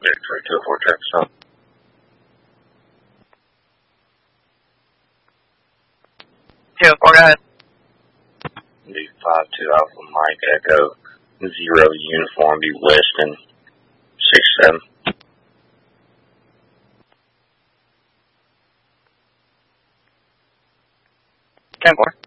Victory 2-4 check, so. Two, four, go ahead. Be 5-2 Alpha Mike Echo 0 Uniform, be Weston 6-7. 10-4.